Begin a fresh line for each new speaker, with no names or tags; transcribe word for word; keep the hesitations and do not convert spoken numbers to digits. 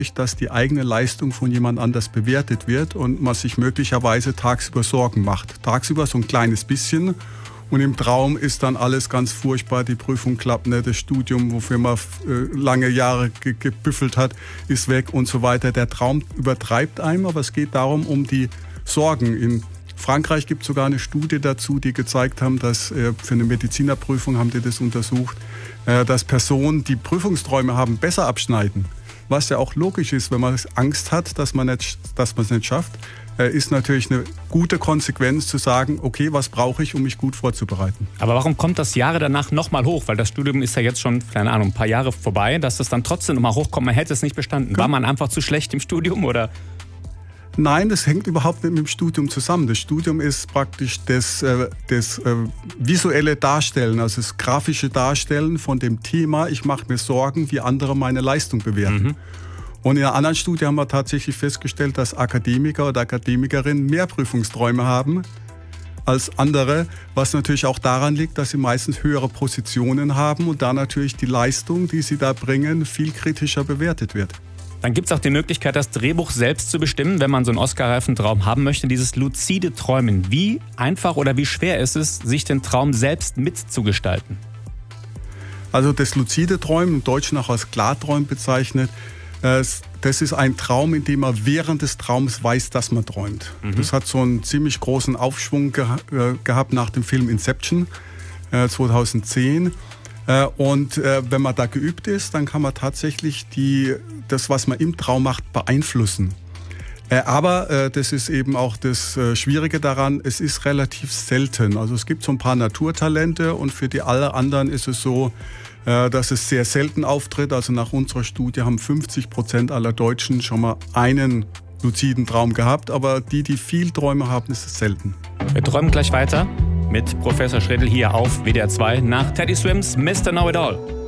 dass die eigene Leistung von jemand anders bewertet wird und man sich möglicherweise tagsüber Sorgen macht. Tagsüber so ein kleines bisschen und im Traum ist dann alles ganz furchtbar. Die Prüfung klappt nicht, das Studium, wofür man äh, lange Jahre ge gebüffelt hat, ist weg und so weiter. Der Traum übertreibt einem, aber es geht darum, um die Sorgen. In Frankreich gibt es sogar eine Studie dazu, die gezeigt haben, dass äh, für eine Medizinerprüfung haben die das untersucht, äh, dass Personen, die Prüfungsträume haben, besser abschneiden. Was ja auch logisch ist, wenn man Angst hat, dass man nicht, dass man es nicht schafft, äh, ist natürlich eine gute Konsequenz zu sagen, okay, was brauche ich, um mich gut vorzubereiten.
Aber warum kommt das Jahre danach nochmal hoch? Weil das Studium ist ja jetzt schon, keine Ahnung, ein paar Jahre vorbei, dass das dann trotzdem nochmal hochkommt. Man hätte es nicht bestanden. War man einfach zu schlecht im Studium oder?
Nein, das hängt überhaupt nicht mit dem Studium zusammen. Das Studium ist praktisch das, äh, das äh, visuelle Darstellen, also das grafische Darstellen von dem Thema, ich mache mir Sorgen, wie andere meine Leistung bewerten. Mhm. Und in einer anderen Studie haben wir tatsächlich festgestellt, dass Akademiker oder Akademikerinnen mehr Prüfungsträume haben als andere, was natürlich auch daran liegt, dass sie meistens höhere Positionen haben und da natürlich die Leistung, die sie da bringen, viel kritischer bewertet wird.
Dann gibt es auch die Möglichkeit, das Drehbuch selbst zu bestimmen, wenn man so einen Oscar-reifen Traum haben möchte, dieses luzide Träumen. Wie einfach oder wie schwer ist es, sich den Traum selbst mitzugestalten?
Also das luzide Träumen, im Deutschen auch als Klarträumen bezeichnet, das ist ein Traum, in dem man während des Traums weiß, dass man träumt. Mhm. Das hat so einen ziemlich großen Aufschwung geha gehabt nach dem Film Inception äh, zweitausendzehn. Und äh, wenn man da geübt ist, dann kann man tatsächlich die, das, was man im Traum macht, beeinflussen. Äh, aber äh, das ist eben auch das äh, Schwierige daran, es ist relativ selten. Also es gibt so ein paar Naturtalente und für die alle anderen ist es so, äh, dass es sehr selten auftritt. Also nach unserer Studie haben fünfzig Prozent aller Deutschen schon mal einen luziden Traum gehabt. Aber die, die viel Träume haben, ist es selten.
Wir träumen gleich weiter mit Professor Schredl hier auf W D R zwei nach Teddy Swims Mister Know It All.